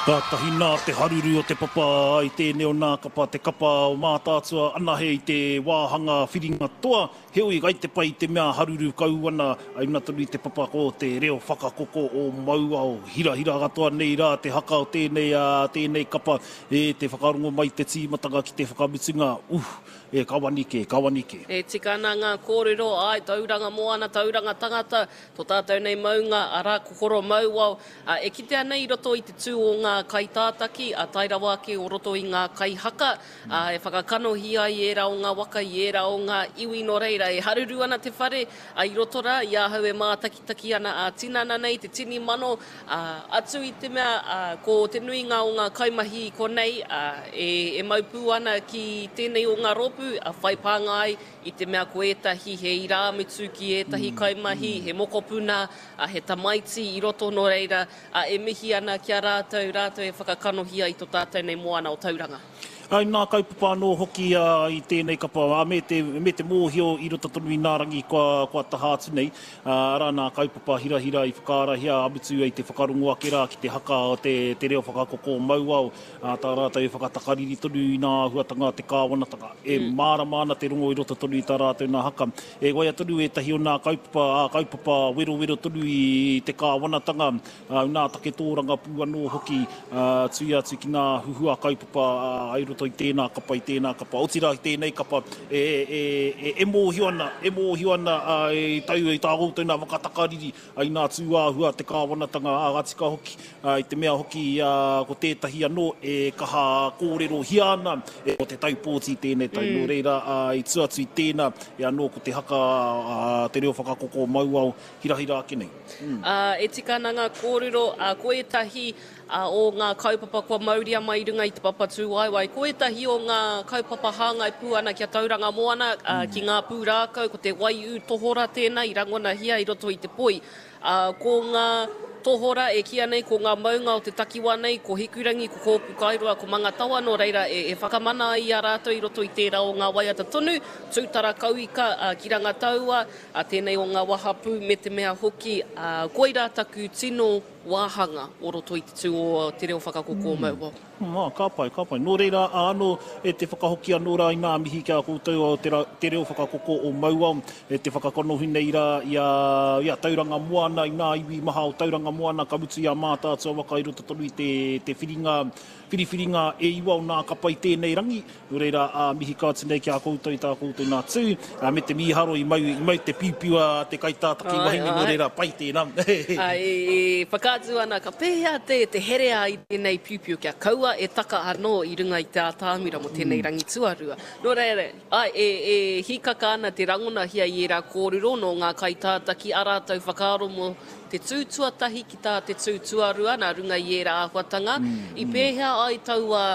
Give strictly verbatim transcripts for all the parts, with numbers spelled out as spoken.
Tātahi nā te haruru o te papa i tēnei o nā kapa te kapa o mātātua ana hei te wāhanga whiringa toa. Heoi gai te pai te mea haruru kau ana ai una tonu i te papa ko te reo whakakoko o mauao. Hira hira katoa nei rā te haka o tēnei, uh, tēnei kapa e te whakarongo mai te tīmatanga ki te whakamutunga. Uh, e kawanike, kawanike. E tika ana ngā kōrero, ai, tauranga moana, tauranga tangata, tō tātou nei maunga, ara kokoro mauau. Uh, e kitea nei roto i te tū o ngā kaitātaki, a tairawa ake o roto i ngā kaihaka, uh, e whakakanohi ai e rao ngā waka, i e rao ngā iwi no reira, e haruru ana te whare, a i roto rā, i ahau e mātakitaki ana a tinana nei, te tini mano, uh, atu i te mea, uh, ko te nuinga o ngā kaimahi ko nei, uh, e, e maupū ana ki tēnei o ngā ropu, a whai pāngai i te mea ko etahi he irāmitu ki etahi mm, kaimahi, mm. he mokopuna, a he tamaiti i roto no reira, a e mihi ana ki a rātou, rātou e whakakanohi ai tō tātou nei moana o tauranga. Ai nā kaupapa anō hoki uh, i tēnei kapa, a me te, me te mōhio i roto tonu i nārangi kua, kua taha atu nei. Uh, ara nā kaupapa hira hira i whakaarahia amutu ai te whakarongo ake rā ki te haka o te, te reo whakakoko mauau. Uh, tā rātou e whakatakariri tonu i nā huatanga te kāwanatanga. E mm. mārama ana te rongo i roto tonu i tā rātou nā haka. E goia tonu e tahi o nā kaupapa, uh, kaupapa wero wero tonu i te kāwanatanga. Uh, nā take tōranga pū anō hoki uh, tui atu ki nā huhua kaupapa uh, ai roto i tēnā kapa, i tēnā kapa. O tira i tēnei kapa, e, e, e, e mōhio ana, e mōhio ana uh, e tau i tā rautou nā wakatakariri ai nā tūāhua te kāwanatanga āgatika hoki, uh, i te mea hoki uh, ko tētahi anō e kaha kōrero hiana, e o te taupōti tēnei tau mm. no reira, uh, i tuatu i tēnā, e anō ko te haka uh, te reo whakakoko mauau, hira hira ake nei. Mm. Uh, e tika ana ngā kōrero, uh, ko etahi uh, o ngā kaupapa kua mauria mai runga i te papa tū waiwai. Ko etahi o ngā kaupapa hāngai pū ana kia tauranga moana, uh, mm. ki ngā pūrākau, ko te waiu tohora tēnā i rangona hia i roto i te poi. Uh, ko ngā tohora e kia nei, ko ngā maunga o te takiwa nei, ko hikurangi, ko kōpu kairua, ko mangatawa no reira, e, e whakamana i a rātou i roto i tērā o ngā waiata tonu, tūtara kauika uh, ki rangataua, a tēnei o ngā wahapū me te mea hoki, uh, koira taku tino wāhanga o roto i te tū o te reo whakakoko mm. maua. Mā, ka pai, ka pai. Nō reira, anō e te whakahoki anō rā i ngā mihi kia koutou o te, ra, te reo whakakoko o maua, e te whakakanohi nei rā i a, i a tauranga moana, i ngā iwi maha o tauranga moana, ka mutu i a mātātua waka i roto tonu i te, te whiringa, whiriwhiringa e iwa o nā kapa i tēnei rangi. Nō reira, a mihi kātu nei kia koutou i tā koutou nā tū, a me te miharo i mau, i mau te piupiua te kaitātaki wahingi nō reira, pai tēnā. Ai, e whakātu ana, ka pēhea te, te herea i tēnei piupiu kia kaua, e taka anō i runga i te ātāmira mo tēnei mm. rangi tuarua. Nō reira, ai, e, e hikaka ana te rangona hia i e rā kōrero no ngā kaitātaki arātau whakaaro mo te tūtuatahi ki tā te tūtuarua, nā runga i e rā āhuatanga. Mm. I pēhea ai taua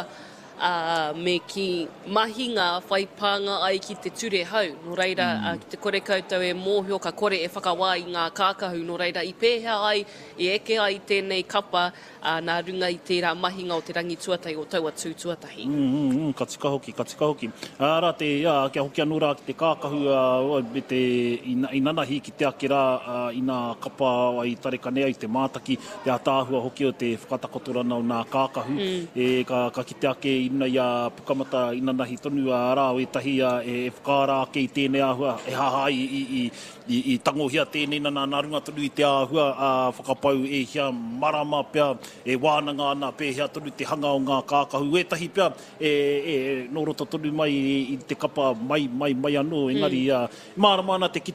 uh, me ki mahinga whaipanga ai ki te ture hau. Nō reira, mm. uh, ki te kore koutou e mōhio ka kore e whakawā i ngā kākahu. Nō reira, i pēhea ai, i eke ai tēnei kapa, uh, nā runga i tērā mahinga o te rangi tuatahi o taua tūtuatahi. Mm, mm, mm, ka tika hoki, ka tika hoki. Ara te, ia, kia hoki anō rā ki te kākahu, uh, me te ina, inanahi ki te ake rā, uh, i nā kapa ai tarekane ai te mātaki, te atāhua hoki o te whakatakotorana o nā kākahu, mm. e ka, ka ki te ake ina i a pukamata inanahi tonu a rā o etahi a e whakaara ake i tēnei āhua, e haha i, i, i, i, i tangohia tēnei nana nā runga tonu i te āhua, a whakapau e hia marama pia, e wānanga ana pēhea tonu te hanga o ngā kākahu, e tahi pia, e, e, nō roto tonu mai i, i te kapa mai, mai, mai anō, engari, mm. a, marama ana te kite